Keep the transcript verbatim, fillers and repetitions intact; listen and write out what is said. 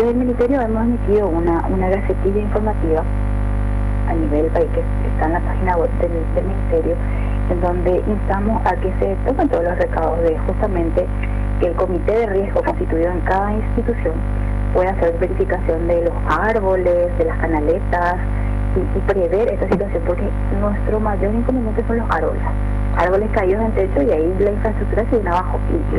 Desde el Ministerio hemos emitido una, una gacetilla informativa a nivel país que está en la página web del, del Ministerio, en donde instamos a que se tomen todos los recados de justamente que el comité de riesgo constituido en cada institución pueda hacer verificación de los árboles, de las canaletas y, y prever esta situación, porque nuestro mayor inconveniente son los árboles, árboles caídos en techo y ahí la infraestructura se viene abajo y, y